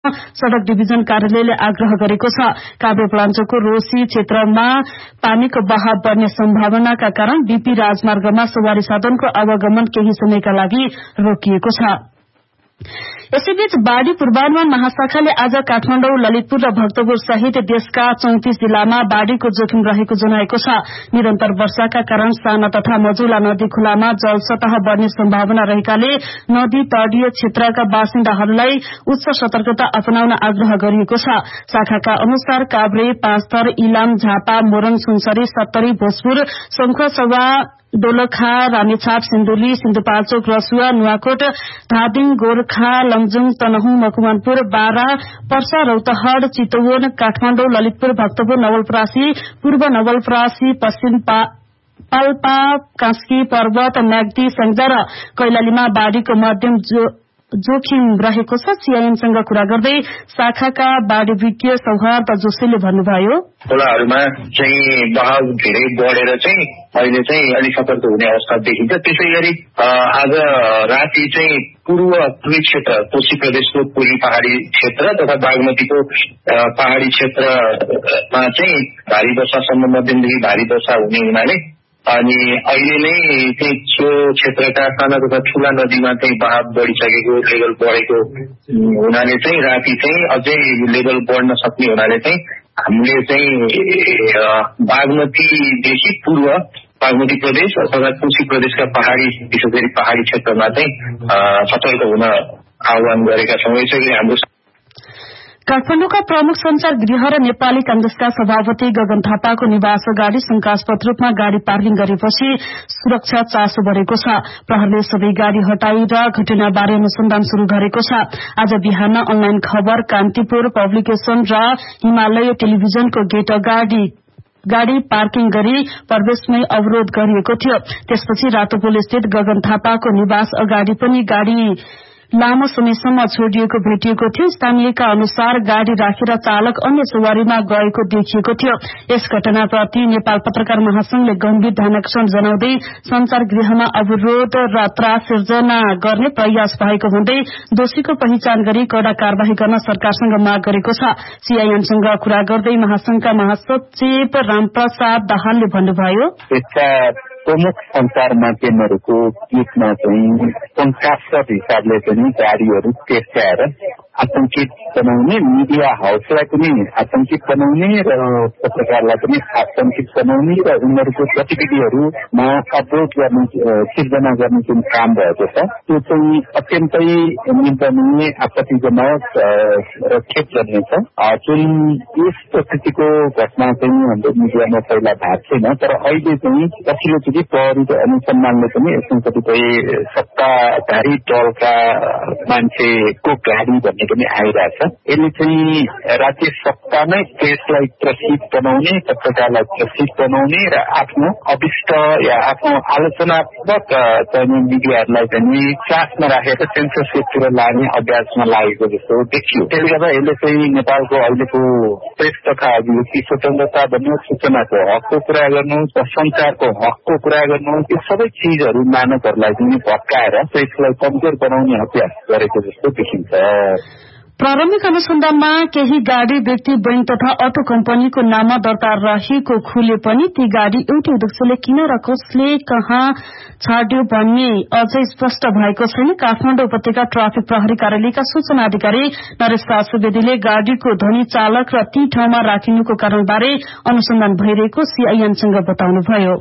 सड़क डिभिजन कार्यालयले आग्रह गरेको छ। काभ्रेपलाञ्चोकको रोसी क्षेत्रमा पानीको बहाव बढ्ने सम्भावनाका कारण बीपी राजमार्गमा सवारी साधनको आवागमन केही समयका लागि रोकिएको छ। यसैबीच बाढ़ी पूर्वानुमान महाशाखाले आज काठमाडौँ, ललितपुर र भक्तपुर सहित देशका 34 जिल्लामा बाढ़ीको जोखिम रहेको जनाएको छ। निरन्तर वर्षाका कारण साना तथा मझौला नदी खोलामा जलसतह बढ्ने सम्भावना रहेकाले नदी तटीय क्षेत्रका बासिन्दाहरूलाई उच्च सतर्कता अपनाउन आग्रह गरिएको छ। शाखाका अनुसार काभ्रे, पाँचथर, इलाम, झापा, मोरङ, सुनसरी, सत्तरी, भोजपुर, शंखसभा, दोलखा, रामेछाप, सिन्धुली, सिन्धुपाल्चोक, रसुवा, नुवाकोट, धादिङ, गोर्खा, लमजुङ, तनहुँ, मकवानपुर, बारा, पर्सा, रौतहट, चितवन, काठमाडौँ, ललितपुर, भक्तपुर, नवलपरासी, पूर्व नवलपरासी, पश्चिम पाल्पा, कास्की, पर्वत, म्याग्दी, स्याङ्जा र कैलालीमा बाढ़ीको मध्यम जोखिम रहेको छ। सीआईएमसँग कुरा गर्दै शाखाका बाढ़ी विज्ञ सौहार्द जोशीले भन्नुभयो, खोलाहरूमा चाहिँ बहाव धेरै बढेर चाहिँ अहिले चाहिँ अलिक सतर्क हुने अवस्था देखिन्छ। त्यसै गरी आज राति चाहिँ पूर्वी क्षेत्र, कोशी प्रदेशको पूर्वी पहाड़ी क्षेत्र तथा बागमतीको पहाड़ी क्षेत्रमा चाहिँ भारी वर्षासम्म मध्यमदेखि भारी वर्षा हुने हुनाले अनि अहिले नै चाहिँ सो क्षेत्रका साना तथा ठूला नदीमा चाहिँ बहाव बढिसकेको, लेभल बढेको हुनाले चाहिँ राति चाहिँ अझै लेभल बढ्न सक्ने हुनाले चाहिँ हामीले चाहिँ बागमतीदेखि पूर्व बागमती प्रदेश अथवा कोशी प्रदेशका पहाड़ी, विशेष गरी पहाड़ी क्षेत्रमा चाहिँ सतर्क हुन आह्वान गरेका छौँ। यसैले हाम्रो काठमाडौँका प्रमुख संचार गृह र नेपाली कांग्रेसका सभापति गगन थापाको निवास अगाडि शंकास्पद रूपमा गाड़ी पार्किङ गरेपछि सुरक्षा चासो बढ़ेको छ। प्रहरले सबै गाड़ी हटाएर घटनाबारे अनुसन्धान शुरू गरेको छ। आज बिहान अनलाइन खबर, कान्तिपुर पब्लिकेशन र हिमालय टेलिभिजनको गेट अगाडि गाड़ी पार्किङ गरी प्रवेशमै अवरोध गरिएको थियो। त्यसपछि रातोपोल स्थित गगन थापाको निवास अगाडि पनि गाड़ी लामो समयसम्म छोडिएको भेटिएको थियो। स्थानीयका अनुसार गाड़ी राखेर चालक अन्य सवारीमा गएको देखिएको थियो। यस घटनाप्रति नेपाल पत्रकार महासंघले गम्भीर ध्यानाकर्षण जनाउँदै संचार गृहमा अवरोध र त्रास सिर्जना गर्ने प्रयास भएको भन्दै दोषीको पहिचान गरी कडा कार्यवाही गर्न सरकारसँग माग गरेको छ। सीआईएमसँग कुरा गर्दै महासंघका महासचिव रामप्रसाद दाहालले भन्नुभयो, प्रमुख संचार माध्यमहरूको बीचमा चाहिँ शंकास्पद हिसाबले पनि गाड़ीहरू तेर्स्याएर आतंकित बनाउने, मीडिया हाउसलाई पनि आतंकित बनाउने र पत्रकारलाई पनि आतंकित बनाउने र उनीहरूको गतिविधिहरूमा अवरोध गर्ने, सिर्जना गर्ने जुन काम भएको छ त्यो चाहिँ अत्यन्तै निन्दनीय, आपत्तिजनक र खेदजन्य छ। जुन यस प्रकृतिको घटना चाहिँ हाम्रो मिडियामा पहिला भएको छैन, तर अहिले चाहिँ पछिल्लोचोटि प्रहरीको अनुसन्धानले पनि यसमा कतिपय सत्ताधारी दलका मान्छेको गाडी भन्ने पनि आइरहेछ। यसले चाहिँ राज्य सत्तामै प्रेसलाई त्रसित बनाउने, पत्रकारलाई त्रसित बनाउने र आफ्नो अभिष्ट या आफ्नो आलोचनात्मक चाहिँ मिडियाहरूलाई चाहिँ चासमा राखेर सेन्सरसिपतिर लाने अभ्यासमा लागेको जस्तो देखियो। त्यसले गर्दा यसले चाहिँ नेपालको अहिलेको प्रेस तथा अभिव्यक्ति स्वतन्त्रता भन्नु, सूचनाको हकको कुरा गर्नु, संचारको हकको कुरा गर्नु, यो सबै चिजहरू मानवहरूलाई पनि भत्काएर प्रेसलाई कमजोर बनाउने अभ्यास गरेको जस्तो देखिन्छ। प्रारम्भिक अनुसन्धानमा केही गाड़ी व्यक्ति, बैंक तथा अटो कम्पनीको नाममा दर्ता रहेको खुले पनि ती गाड़ी एउटै उद्देश्यले किन र कसले कहाँ छाड्यो भन्ने अझै स्पष्ट भएको छैन। काठमाडौँ उपत्यका ट्राफिक प्रहरी कार्यालयका सूचना अधिकारी नरेश सुवेदीले गाड़ीको धनी चालक र ती ठाउँमा राखिनुको कारणबारे अनुसन्धान भइरहेको सीआईएमसँग बताउनुभयो।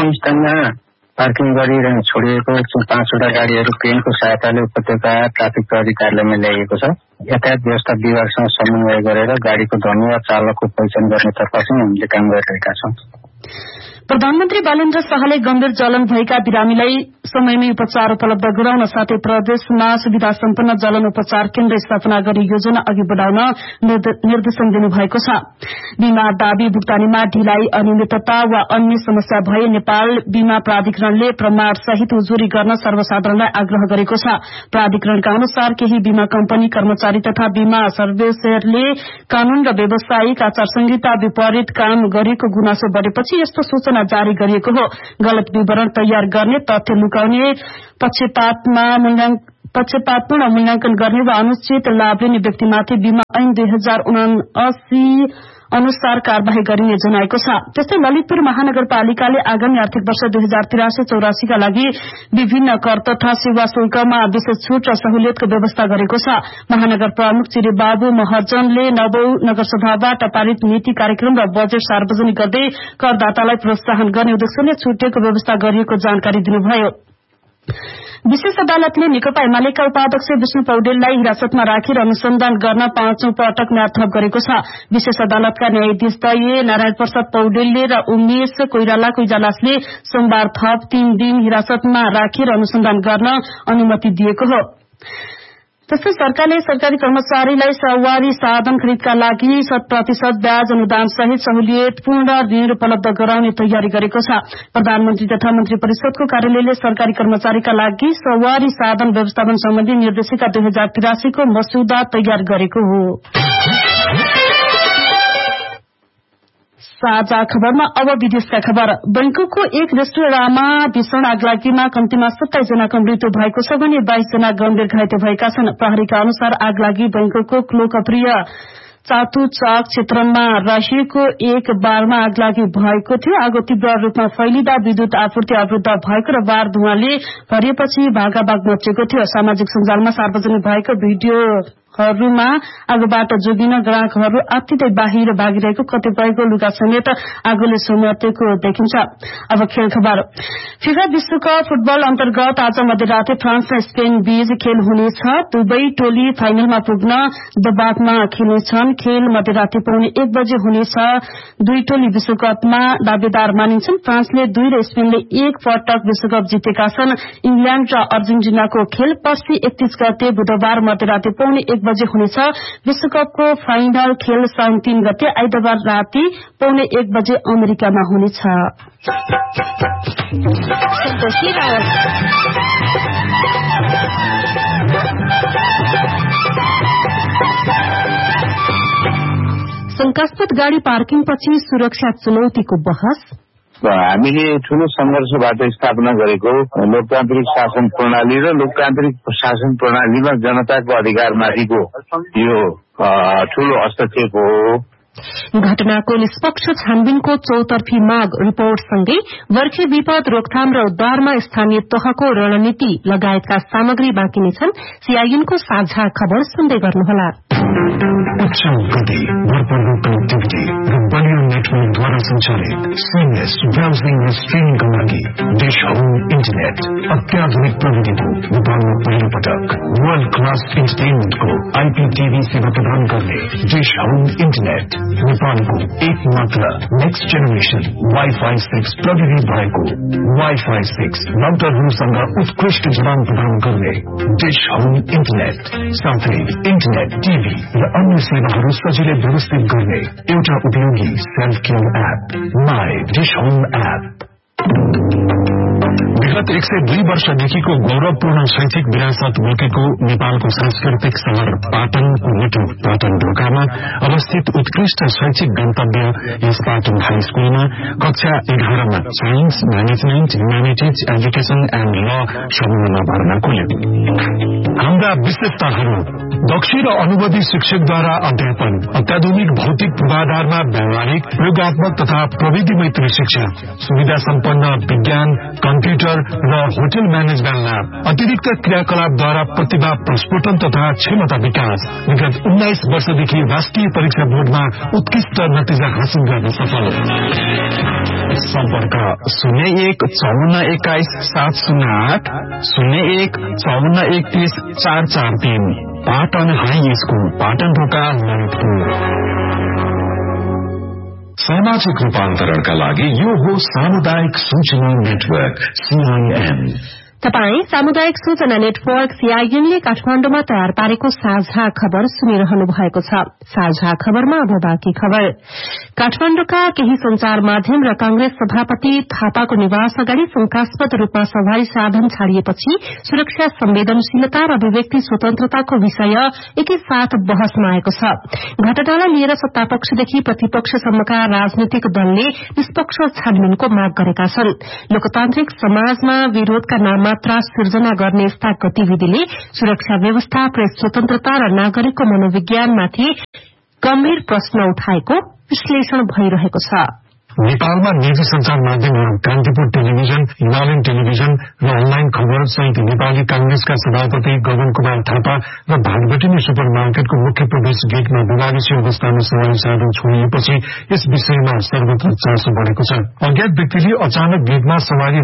पार्किङ गरी छोडिएको 5वटा गाड़ीहरू क्रेनको सहायताले उपत्यका ट्राफिक प्रहरी कार्यालयमा ल्याइएको छ। यातायात व्यवस्था विभागसँग समन्वय गरेर गाड़ीको धनी वा चालकको पहिचान गर्नेतर्फ चाहिँ हामीले काम गरिरहेका छौं। प्रधानमन्त्री बालेन्द्र शाहले गम्भीर जलन भएका बिरामीलाई समयमै उपचार उपलब्ध गराउन साथै प्रदेशमा सुविधा सम्पन्न जलन उपचार केन्द्र स्थापना गर्ने योजना अघि बढ़ाउन निर्देशन दिनुभएको छ। बीमा दावी भुक्तानीमा ढिलाई, अनियमितता वा अन्य समस्या भए नेपाल बीमा प्राधिकरणले प्रमाण सहित उजुरी गर्न सर्वसाधारणलाई आग्रह गरेको छ। प्राधिकरणका अनुसार केही बीमा कम्पनी कर्मचारी तथा बीमा सर्भिसहरूले कानून र व्यावसायिक आचार संहिता विपरीत काम गरेको गुनासो बढ़ेपछि यस्तो सूचना जारी गरिएको हो। गलत विवरण तयार गर्ने, तथ्य लुकाउने, पक्षपातपूर्ण मूल्याङ्कन गर्ने वा अनुचित लाभ लिने व्यक्तिमाथि बीमा ऐन 2079 अनुसार कार्यवाही गरिने जनाएको छ। त्यस्तै ललितपुर महानगरपालिकाले आगामी आर्थिक वर्ष 2083-84 का लागि विभिन्न कर तथा सेवा शुल्कमा विशेष छूट र सहुलियतको व्यवस्था गरेको छ। महानगर प्रमुख चिरेबाबु महर्जनले नवौं नगरसभाबाट पारित नीति कार्यक्रम र बजेट सार्वजनिक गर्दै करदातालाई प्रोत्साहन गर्ने उद्देश्यले छुटेको व्यवस्था गरिएको जानकारी दिनुभयो। विशेष अदालतले नेकपा एमालेका उपाध्यक्ष विष्णु पौडेललाई हिरासतमा राखेर अनुसन्धान गर्न 5औं पटक म्याद थप गरेको छ। विशेष अदालतका न्यायाधीश दय नारायण प्रसाद पौडेलले र उमेश कोइरालाको इजलासले सोमबार थप 3 दिन हिरासतमा राखेर अनुसन्धान गर्न अनुमति दिएको हो। त्यस्तै सरकारले सरकारी कर्मचारीलाई सवारी साधन खरिदका लागि 100% ब्याज अनुदान सहित सहुलियतपूर्ण ऋण उपलब्ध गराउने तयारी गरेको छ। प्रधानमन्त्री तथा मन्त्री परिषदको कार्यालयले सरकारी कर्मचारीका लागि सवारी साधन व्यवस्थापन सम्बन्धी निर्देशिका 2083 को मसौदा तयार गरेको हो। साझा खबरमा अब विदेशका खबर। बैंककको एक रेस्टुरेन्टमा भीषण आगलागीमा कम्तीमा 27 जनाको मृत्यु भएको छ भने 22 जना गम्भीर घाइते भएका छन्। प्रहरीका अनुसार आगलागी बैंककको लोकप्रिय चातुचाक क्षेत्रमा रहेको एक बारमा आगलागी भएको थियो। आगो तीव्र रूपमा फैलिँदा विद्युत आपूर्ति अवरुद्ध भएको र बार धुवाँले भरिएपछि भागाभाग मचेको थियो। सामाजिक सञ्जालमा सार्वजनिक भएको भिडियोहरूमा आगोबाट जोगिन ग्राहकहरू आत्तिदै बाहिर भागिरहेको, कतिपयको लुगा समेत आगोले समातेको देखिन्छ। अब खेल खबर। फिफा विश्वकप फुटबल अन्तर्गत आज मध्यराते फ्रान्स र स्पेन बीच खेल हुनेछ। दुवै टोली फाइनलमा पुग्न दबावमा खेल्नेछन्। खेल मध्यराते 1:15 बजे हुनेछ। दुई टोली विश्वकपमा दावेदार मानिन्छन्। फ्रान्सले 2 र स्पेनले 1 पटक विश्वकप जितेका छन्। इंग्ल्याण्ड र अर्जेन्टिनाको खेल पर्सि 31 गते बुधबार मध्यराते 1:15 बजे हुनेछ। विश्वकपको फाइनल खेल साउन 3 गते आइतबार राति 1:15 बजे अमेरिकामा हुनेछ। शंकास्पद गाड़ी पार्किङपछि सुरक्षा चुनौतीको बहस। हामीले ठूलो संघर्षबाट स्थापना गरेको लोकतान्त्रिक शासन प्रणाली र लोकतान्त्रिक शासन प्रणालीमा जनताको अधिकारमाथिको यो ठूलो हस्तक्षेप हो। घटनाको निष्पक्ष छानबिनको चौतर्फी माग रिपोर्टसँगै बर्खे विपद रोकथाम र उद्धारमा स्थानीय तहको रणनीति लगायतका सामग्री बाँकी नै छन्। सीआईएनको साझा खबर सुन्दै गर्नुहोला। उच्च गति, भरपर्दो कनेक्टिभिटी र बलियो नेटवर्कद्वारा सञ्चालित सिमलेस ब्राउजिङ र स्ट्रिमिङका लागि डिश होम इन्टरनेट अत्याधुनिक प्रविधिको नेपालमा पहिलो पटक वर्ल्ड क्लास इन्टरटेनमेन्टको आइपीटीभी सेवा प्रदान गर्ने डिश होम इन्टरनेट नेपालको एक मात्र नेक्स्ट जेनेरेसन वाइफाई 6 प्रविधि भएको वाइफाई 6 राउटरहरूसँग उत्कृष्ट जवान प्रदान गर्ने डिश होम इन्टरनेट साथै इन्टरनेट, टिभी र अन्य सेवाहरू सजिलै व्यवस्थित गर्ने एउटा उपयोगी self care app my dish home app. विगत 102 वर्षदेखिको गौरवपूर्ण शैक्षिक विरासत बोकेको नेपालको सांस्कृतिक शहर पाटनको मिठो पाटन ढोकामा अवस्थित उत्कृष्ट शैक्षिक गन्तव्य यस पाटन हाई स्कूलमा कक्षा 11मा science, management, humanities, education and ल समूहमा भर्ना खुल्यो। हाम्रा विशेषताहरू दक्ष र अनुभवी शिक्षकद्वारा अध्यापन, अत्याधुनिक भौतिक पूर्वाधारमा व्यावहारिक, प्रयोगात्मक तथा प्रविधि मैत्री शिक्षा, सुविधा सम्पन्न विज्ञान, कम्प्युटर र होटल म्यानेजमेन्ट ल्याब, अतिरिक्त क्रियाकलापद्वारा प्रतिभा प्रस्फुटन तथा क्षमता विकास। विगत 19 वर्षदेखि राष्ट्रिय परीक्षा बोर्डमा उत्कृष्ट नतिजा हासिल गर्न सफल। सम्पर्क 01 54 21 708 01 54 31 443। पाटन हाई स्कूल, पाटन ढोका, ललितपुर। सामाजिक रूपान्तरणका लागि यो हो सामुदायिक सूचना नेटवर्क सीआईएन। तपाई सामुदायिक सूचना नेटवर्क सीआईएनले काठमाडौँमा तयार पारेको साझा खबर सुनिरहनु भएको छ। साझा खबरमा अब बाँकी खबर। काठमाडौँका केही संचार माध्यम र कांग्रेस सभापति थापाको निवास अगाडि शंकास्पद रूपमा सवारी साधन छाडिएपछि सुरक्षा संवेदनशीलता र अभिव्यक्ति स्वतन्त्रताको विषय एकैसाथ बहसमा आएको छ। घटनालाई लिएर सत्तापक्षदेखि प्रतिपक्षसम्मका राजनीतिक दलले निष्पक्ष छानबिनको माग गरेका छन्। लोकतान्त्रिक समाजमा विरोधका नाममा मात्रा सिर्जना गर्ने यस्ता गतिविधिले सुरक्षा व्यवस्था, प्रेस स्वतन्त्रता र नागरिकको मनोविज्ञानमाथि गम्भीर प्रश्न उठाएको विश्लेषण भइरहेको छ। नेपालमा निजी संचार माध्यमहरू कान्तिपुर टेलिभिजन, हिमालयन टेलिभिजन र अनलाइन खबर सहित नेपाली कांग्रेसका सभापति गगन कुमार थापा र भागबेटिनी सुपर मार्केटको मुख्य प्रवेश गेटमा विवादित अवस्थामा सवारी साधन छोडिएपछि यस विषयमा सर्वत्र चासो बढ़ेको छ। अज्ञात व्यक्तिले अचानक गेटमा सवारी